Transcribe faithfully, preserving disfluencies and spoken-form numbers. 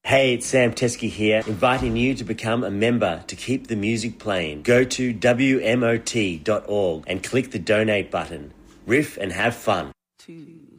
Hey, it's Sam Teskey here, inviting you to become a member to keep the music playing. Go to W M O T dot org and click the donate button. Riff and have fun. Two.